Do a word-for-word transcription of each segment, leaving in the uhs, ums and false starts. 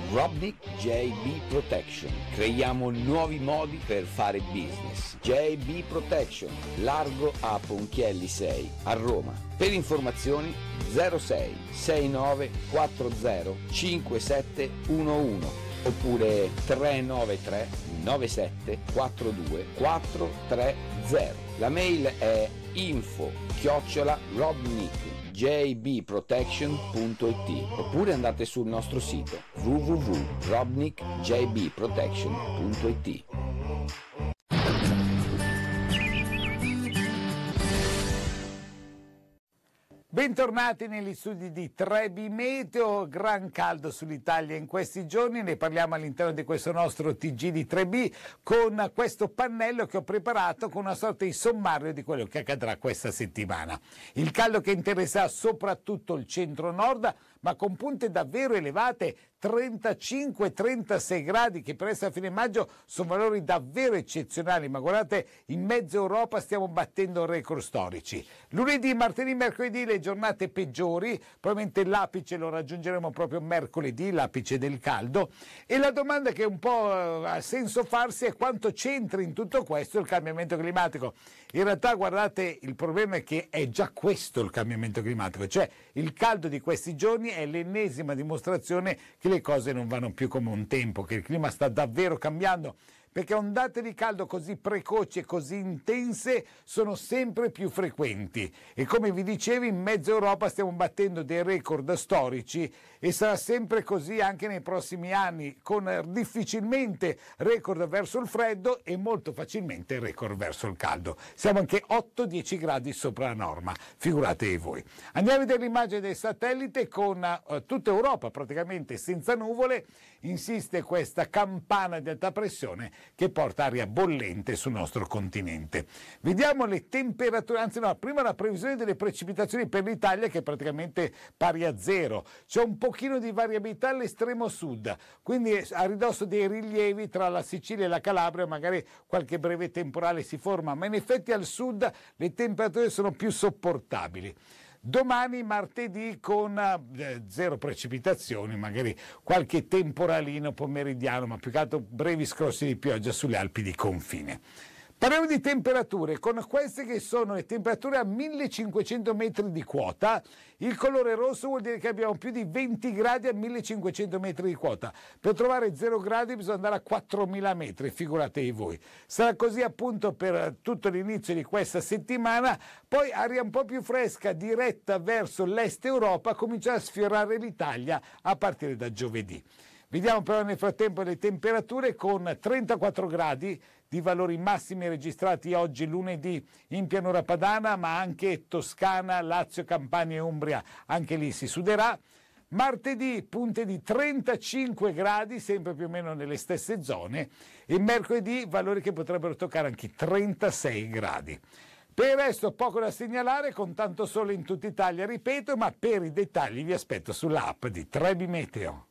Robnik J B Protection. Creiamo nuovi modi per fare business. J B Protection, largo a Ponchielli sei, a Roma. Per informazioni zero sei sei nove quattro zero cinque sette uno uno oppure tre nove tre nove sette quattro due quattro tre zero. La mail è info chiocciola robnik j b protection punto i t oppure andate sul nostro sito w w w punto robnik j b protection punto i t. Bentornati negli studi di tre B Meteo, gran caldo sull'Italia in questi giorni, ne parliamo all'interno di questo nostro T G di tre B con questo pannello che ho preparato con una sorta di sommario di quello che accadrà questa settimana. Il caldo che interessa soprattutto il centro-nord, ma con punte davvero elevate, trentacinque trentasei gradi, che per essere a fine maggio sono valori davvero eccezionali, ma guardate, in mezza Europa stiamo battendo record storici. Lunedì, martedì, mercoledì le giornate peggiori, probabilmente l'apice lo raggiungeremo proprio mercoledì, l'apice del caldo, e la domanda che un po' ha senso farsi è quanto c'entra in tutto questo il cambiamento climatico. In realtà, guardate, il problema è che è già questo il cambiamento climatico, cioè il caldo di questi giorni è l'ennesima dimostrazione che le cose non vanno più come un tempo, che il clima sta davvero cambiando, perché ondate di caldo così precoci e così intense sono sempre più frequenti e, come vi dicevo, in mezza Europa stiamo battendo dei record storici e sarà sempre così anche nei prossimi anni, con difficilmente record verso il freddo e molto facilmente record verso il caldo. Siamo anche otto dieci gradi sopra la norma, figuratevi voi. Andiamo a vedere l'immagine del satellite con uh, tutta Europa praticamente senza nuvole. Insiste questa campana di alta pressione che porta aria bollente sul nostro continente. Vediamo le temperature, anzi no, prima la previsione delle precipitazioni per l'Italia, che è praticamente pari a zero. C'è un pochino di variabilità all'estremo sud, quindi a ridosso dei rilievi tra la Sicilia e la Calabria magari qualche breve temporale si forma, ma in effetti al sud le temperature sono più sopportabili. Domani martedì con eh, zero precipitazioni, magari qualche temporalino pomeridiano, ma più che altro brevi scrossi di pioggia sulle Alpi di confine. Parliamo di temperature, con queste che sono le temperature a millecinquecento metri di quota. Il colore rosso vuol dire che abbiamo più di venti gradi a millecinquecento metri di quota. Per trovare zero gradi bisogna andare a quattromila metri, figuratevi voi. Sarà così appunto per tutto l'inizio di questa settimana, poi aria un po' più fresca diretta verso l'est Europa, comincia a sfiorare l'Italia a partire da giovedì. Vediamo però nel frattempo le temperature con trentaquattro gradi di valori massimi registrati oggi lunedì in pianura padana, ma anche Toscana, Lazio, Campania e Umbria, anche lì si suderà. Martedì punte di trentacinque gradi, sempre più o meno nelle stesse zone, e mercoledì valori che potrebbero toccare anche i trentasei gradi. Per il resto poco da segnalare, con tanto sole in tutta Italia, ripeto, ma per i dettagli vi aspetto sull'app di tre B Meteo.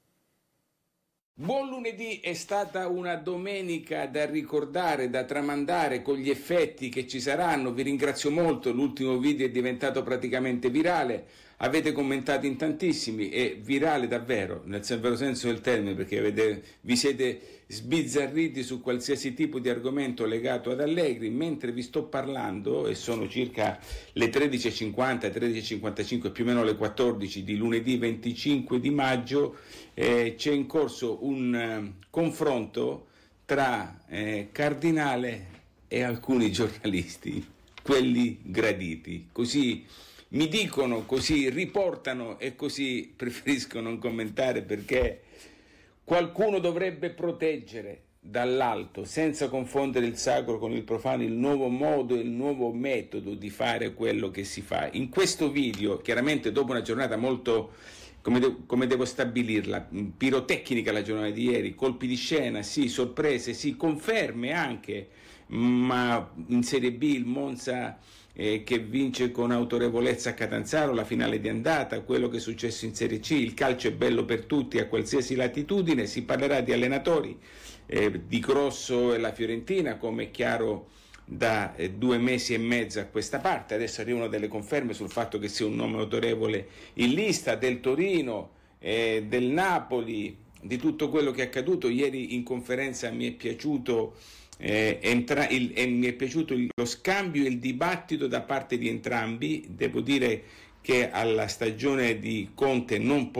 Buon lunedì, è stata una domenica da ricordare, da tramandare con gli effetti che ci saranno. Vi ringrazio molto, l'ultimo video è diventato praticamente virale, avete commentato in tantissimi, è virale davvero, nel vero senso del termine, perché avete, vi siete sbizzarriti su qualsiasi tipo di argomento legato ad Allegri. Mentre vi sto parlando, e sono circa le tredici e cinquanta, tredici e cinquantacinque, più o meno le quattordici di lunedì venticinque di maggio, eh, c'è in corso un uh, confronto tra eh, Cardinale e alcuni giornalisti, quelli graditi, così mi dicono, così riportano e così preferisco non commentare, perché qualcuno dovrebbe proteggere dall'alto, senza confondere il sacro con il profano, il nuovo modo e il nuovo metodo di fare quello che si fa. In questo video, chiaramente dopo una giornata molto, come, de- come devo stabilirla, pirotecnica la giornata di ieri, colpi di scena, sì, sorprese, sì, conferme anche, ma in Serie B il Monza eh, che vince con autorevolezza a Catanzaro la finale di andata, quello che è successo in Serie C, il calcio è bello per tutti a qualsiasi latitudine. Si parlerà di allenatori, eh, di Grosso e la Fiorentina, come è chiaro da eh, due mesi e mezzo a questa parte. Adesso arrivano delle conferme sul fatto che sia un nome autorevole in lista, del Torino, eh, del Napoli, di tutto quello che è accaduto. Ieri in conferenza mi è piaciuto eh, entra- il, eh, mi è piaciuto il, lo scambio e il dibattito da parte di entrambi. Devo dire che alla stagione di Conte non